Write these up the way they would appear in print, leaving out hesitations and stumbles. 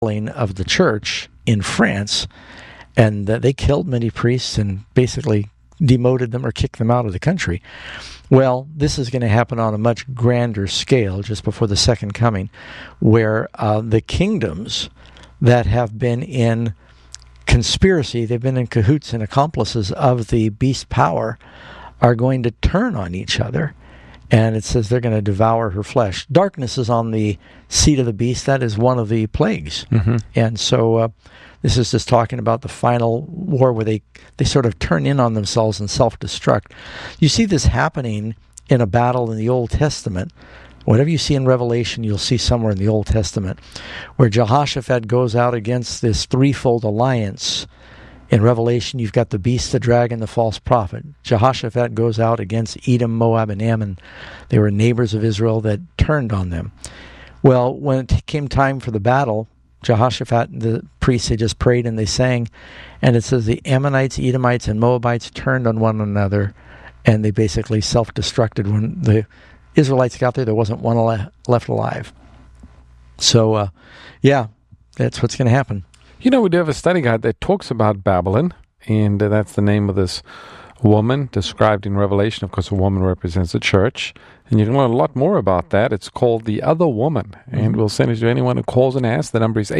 of the church in France, and they killed many priests and basically demoted them or kicked them out of the country. Well, this is going to happen on a much grander scale just before the second coming, where the kingdoms that have been in conspiracy, they've been in cahoots and accomplices of the beast power, are going to turn on each other. And it says they're going to devour her flesh. Darkness is on the seat of the beast. That is one of the plagues. Mm-hmm. And so this is just talking about the final war where they sort of turn in on themselves and self-destruct. You see this happening in a battle in the Old Testament. Whatever you see in Revelation, you'll see somewhere in the Old Testament, where Jehoshaphat goes out against this threefold alliance. In Revelation, you've got the beast, the dragon, the false prophet. Jehoshaphat goes out against Edom, Moab, and Ammon. They were neighbors of Israel that turned on them. Well, when it came time for the battle, Jehoshaphat and the priests, they just prayed and they sang. And it says the Ammonites, Edomites, and Moabites turned on one another, and they basically self-destructed. When the Israelites got there wasn't one left alive. So, that's what's going to happen. You know, we do have a study guide that talks about Babylon, and that's the name of this woman described in Revelation. Of course, a woman represents the church, and you can learn a lot more about that. It's called The Other Woman, and we'll send it to anyone who calls and asks. The number is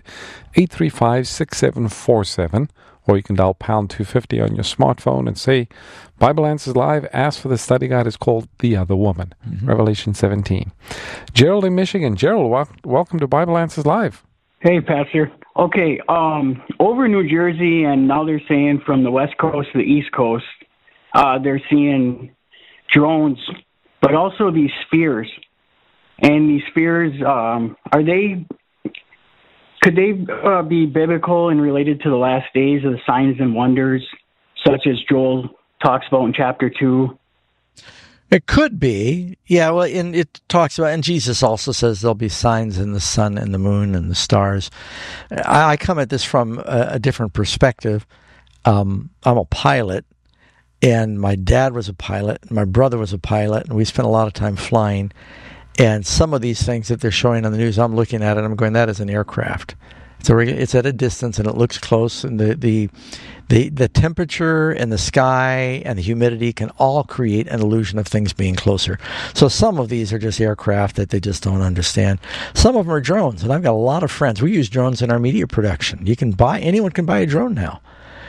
800-835-6747, or you can dial pound 250 on your smartphone and say, Bible Answers Live, ask for the study guide. It's called The Other Woman, Revelation 17. Gerald in Michigan. Gerald, welcome to Bible Answers Live. Hey, Pastor. Okay, over New Jersey, and now they're saying from the West Coast to the East Coast, they're seeing drones, but also these spheres. And these spheres, could they be biblical and related to the last days of the signs and wonders, such as Joel talks about in chapter 2? It could be. Yeah, well, and it talks about, and Jesus also says there'll be signs in the sun and the moon and the stars. I come at this from a different perspective. I'm a pilot, and my dad was a pilot, and my brother was a pilot, and we spent a lot of time flying. And some of these things that they're showing on the news, I'm looking at it, I'm going, that is an aircraft. It's at a distance and it looks close, and the temperature and the sky and the humidity can all create an illusion of things being closer. So some of these are just aircraft that they just don't understand. Some of them are drones, and I've got a lot of friends. We use drones in our media production. Anyone can buy a drone now.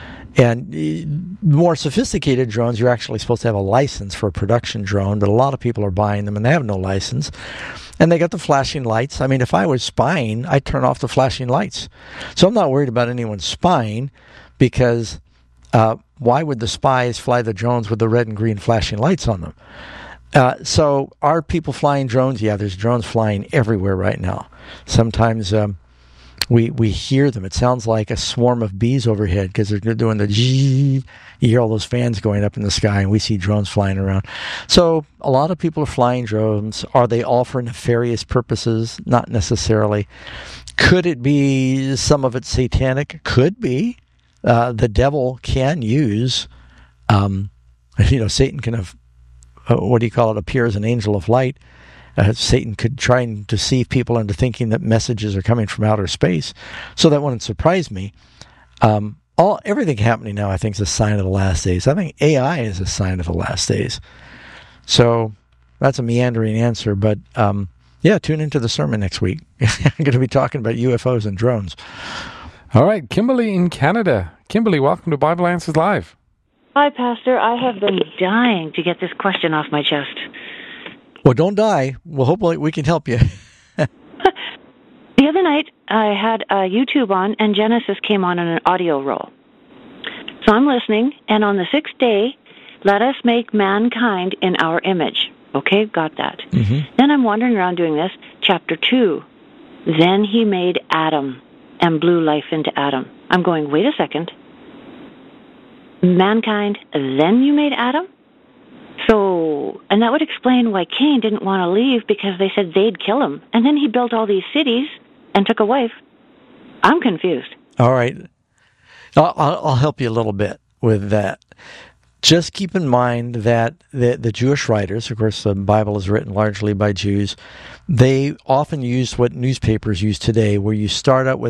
And more sophisticated drones, you're actually supposed to have a license for a production drone, but a lot of people are buying them and they have no license. And they got the flashing lights. I mean, if I was spying, I'd turn off the flashing lights. So I'm not worried about anyone spying, because why would the spies fly the drones with the red and green flashing lights on them? So are people flying drones? Yeah, there's drones flying everywhere right now. Sometimes we hear them. It sounds like a swarm of bees overhead because they're doing the G. You hear all those fans going up in the sky, and we see drones flying around. So a lot of people are flying drones. Are they all for nefarious purposes? Not necessarily. Could it be some of it satanic? Could be. The devil can use, Satan can have, appear as an angel of light. Satan could try and deceive people into thinking that messages are coming from outer space. So that wouldn't surprise me. Everything happening now, I think, is a sign of the last days. I think AI is a sign of the last days. So that's a meandering answer, but tune into the sermon next week. I'm going to be talking about UFOs and drones. All right, Kimberly in Canada. Kimberly, welcome to Bible Answers Live. Hi, Pastor. I have been dying to get this question off my chest. Well, don't die. Well, hopefully we can help you. The other night, I had YouTube on, and Genesis came on an audio roll. So I'm listening, and on the sixth day, let us make mankind in our image. Okay, got that. Mm-hmm. Then I'm wandering around doing this. Chapter 2, then he made Adam and blew life into Adam. I'm going, wait a second. Mankind, then you made Adam? So, and that would explain why Cain didn't want to leave, because they said they'd kill him. And then he built all these cities and took a wife. I'm confused. All right. I'll help you a little bit with that. just keep in mind that the Jewish writers, of course, the Bible is written largely by Jews, they often used what newspapers use today, where you start out with